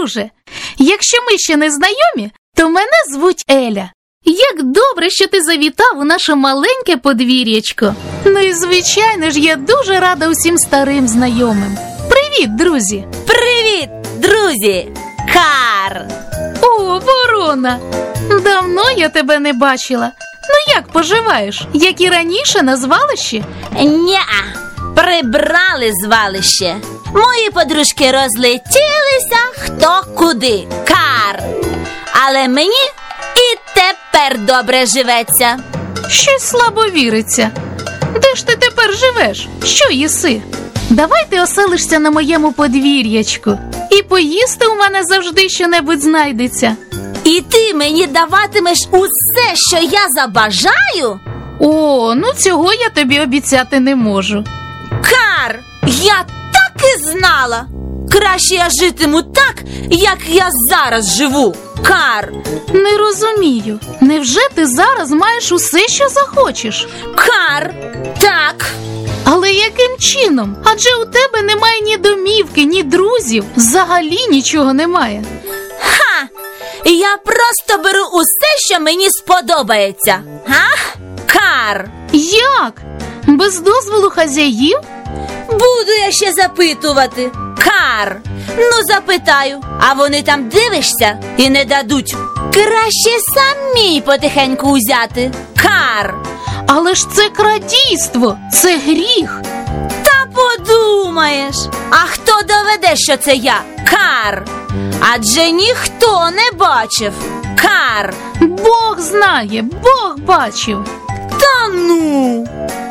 друже, якщо ми ще не знайомі, то мене звуть Еля. Як добре, що ти завітав у наше маленьке подвір'ячко. Ну і звичайно ж, я дуже рада усім старим знайомим. Привіт, друзі! Привіт, друзі! Кар! О, Ворона! Давно я тебе не бачила. Ну як поживаєш? Як і раніше на звалищі? Ня-а! Прибрали звалище. Мої подружки розлетілися хто куди. Кар! Але мені і тепер добре живеться. Щось слабо віриться. Де ж ти тепер живеш? Що їси? Давай ти оселишся на моєму подвір'ячку. І поїсти у мене завжди щонебудь знайдеться. І ти мені даватимеш усе, що я забажаю? О, ну цього я тобі обіцяти не можу. Кар! Я так і знала! Краще я житиму так, як я зараз живу. Кар! Не розумію. Невже ти зараз маєш усе, що захочеш? Кар! Так! Але яким чином? Адже у тебе немає ні домівки, ні друзів. Взагалі нічого немає. Ха! Я просто беру усе, що мені сподобається. Га? Кар! Як? Без дозволу хазяїв? Буду я ще запитувати. Кар! Ну запитаю, а вони там дивишся і не дадуть. Краще самі потихеньку узяти. Кар! Але ж це крадійство, це гріх. Та подумаєш, а хто доведе, що це я? Кар! Адже ніхто не бачив. Кар! Бог знає, Бог бачив. Та ну!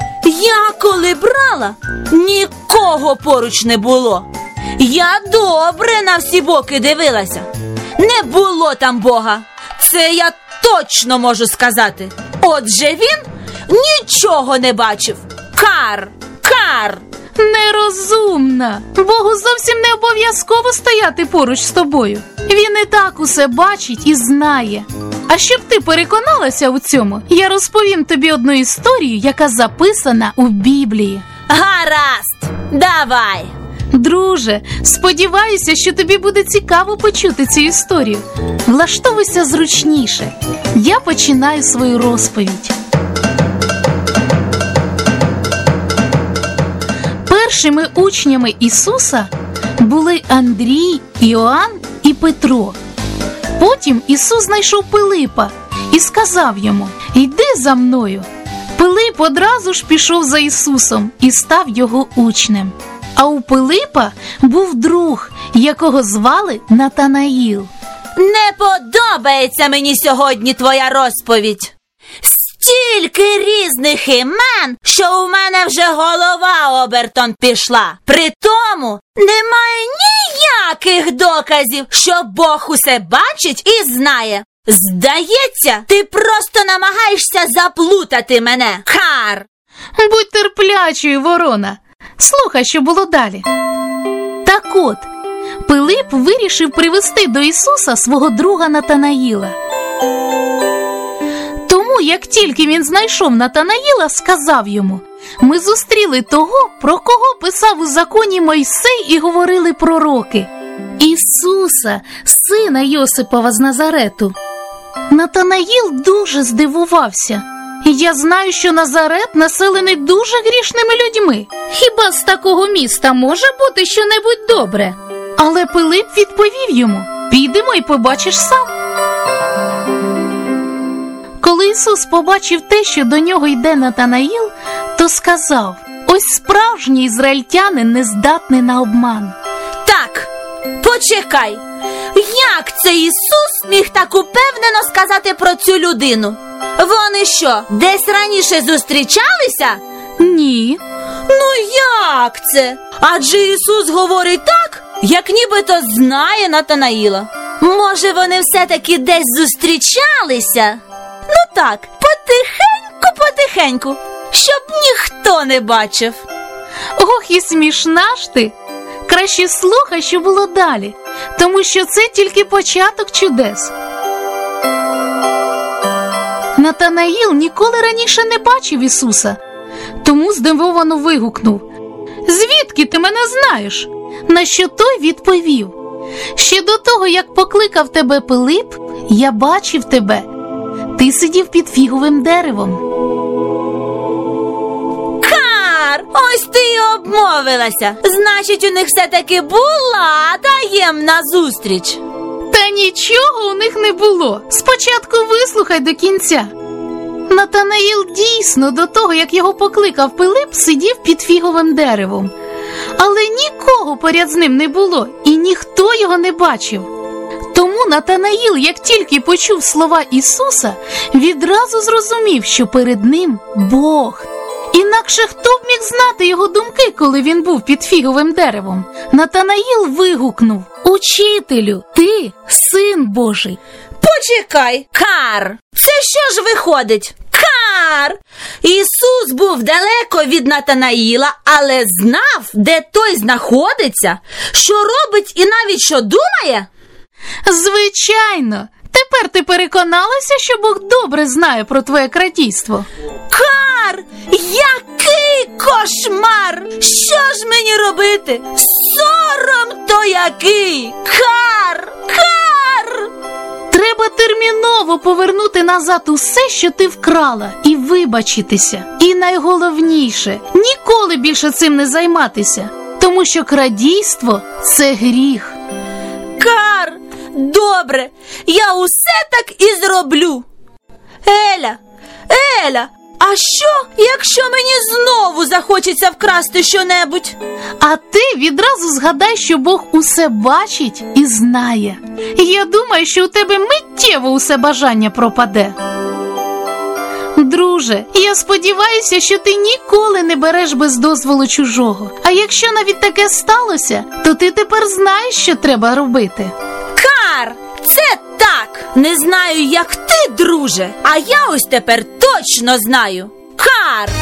Я коли брала, нікого поруч не було. Я добре на всі боки дивилася. Не було там Бога. Це я точно можу сказати. Отже він нічого не бачив. Кар! Кар! Нерозумна. Богу зовсім не обов'язково стояти поруч з тобою. Він і так усе бачить і знає. А щоб ти переконалася у цьому, я розповім тобі одну історію, яка записана у Біблії. Гаразд, давай. Друже, сподіваюся, що тобі буде цікаво почути цю історію. Влаштовуйся зручніше. Я починаю свою розповідь. Першими учнями Ісуса були Андрій, Іоанн і Петро. Потім Ісус знайшов Пилипа і сказав йому: «Йди за мною». Пилип одразу ж пішов за Ісусом і став його учнем. А у Пилипа був друг, якого звали Натанаїл. Не подобається мені сьогодні твоя розповідь. Стільки різних імен, що у мене вже голова обертом пішла. Притому немає ніяких доказів, що Бог усе бачить і знає. Здається, ти просто намагаєшся заплутати мене. Кар! Будь терплячою, Ворона. Слухай, що було далі. Так от, Пилип вирішив привести до Ісуса свого друга Натанаїла. Тому, як тільки він знайшов Натанаїла, сказав йому: «Ми зустріли того, про кого писав у законі Мойсей і говорили пророки, Ісуса, сина Йосипова з Назарету». Натанаїл дуже здивувався. «Я знаю, що Назарет населений дуже грішними людьми. Хіба з такого міста може бути що-небудь добре?» Але Пилип відповів йому: «Підемо і побачиш сам». Коли Ісус побачив те, що до нього йде Натанаїл, то сказав: «Ось справжній ізраїльтянин, не здатний на обман». Так, почекай. Як це Ісус міг так упевнено сказати про цю людину? Вони що, десь раніше зустрічалися? Ні. Ну як це? Адже Ісус говорить так, як нібито знає Натанаїла. Може, вони все-таки десь зустрічалися? Ну так, потихеньку, щоб ніхто не бачив. Ох, і смішна ж ти. Краще слухай, що було далі, тому що це тільки початок чудес. Натанаїл ніколи раніше не бачив Ісуса, тому здивовано вигукнув: «Звідки ти мене знаєш?» На що той відповів: Ще до того, як покликав тебе Пилип, я бачив тебе. Ти сидів під фіговим деревом. Кар, ось ти й обмовилася. Значить, у них все-таки була таємна зустріч. Та нічого у них не було. Спочатку вислухай до кінця. Натанаїл дійсно до того, як його покликав Пилип, сидів під фіговим деревом. Але нікого поряд з ним не було, і ніхто його не бачив. Тому Натанаїл, як тільки почув слова Ісуса, відразу зрозумів, що перед ним Бог. Інакше хто б міг знати його думки, коли він був під фіговим деревом? Натанаїл вигукнув: «Учителю, ти Син Божий!» Почекай, Кар, це що ж виходить? Кар! Ісус був далеко від Натанаїла, але знав, де той знаходиться, що робить і навіть що думає? Звичайно! Тепер ти переконалася, що Бог добре знає про твоє крадійство. Кар! Який кошмар! Що ж мені робити? Сором то який! Кар! Кар! Треба терміново повернути назад усе, що ти вкрала, і вибачитися. І найголовніше, ніколи більше цим не займатися, тому що крадійство – це гріх. Кар! Добре, я усе так і зроблю. Еля, а що, якщо мені знову захочеться вкрасти щонебудь? А ти відразу згадай, що Бог усе бачить і знає. Я думаю, що у тебе миттєво усе бажання пропаде. Друже, я сподіваюся, що ти ніколи не береш без дозволу чужого. А якщо навіть таке сталося, то ти тепер знаєш, що треба робити. Кар, це так! Не знаю, як ти, друже, а я ось тепер точно знаю. Кар!